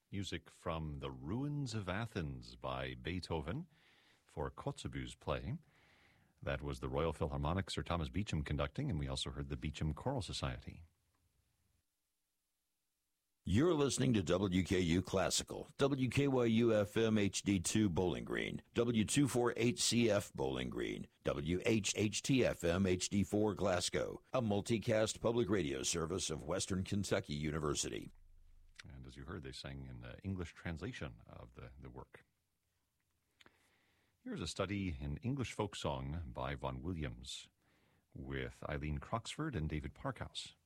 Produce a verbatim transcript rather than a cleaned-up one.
Music from The Ruins of Athens by Beethoven for Kotzebue's play. That was the Royal Philharmonic, Sir Thomas Beecham conducting, and we also heard the Beecham Choral Society. You're listening to W K U Classical, W K Y U F M H D two Bowling Green, W two forty-eight C F Bowling Green, W H H T F M H D four Glasgow, a multicast public radio service of Western Kentucky University. And as you heard, they sang in the English translation of the, the work. Here's a study in English folk song by Vaughan Williams with Eileen Croxford and David Parkhouse.